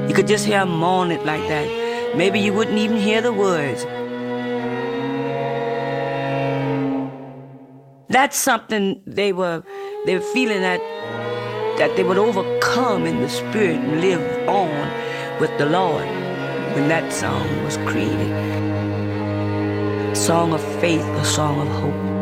You could just hear them moan it like that. Maybe you wouldn't even hear the words. That's something they were feeling that they would overcome in the spirit and live on with the Lord when that song was created. A song of faith, a song of hope.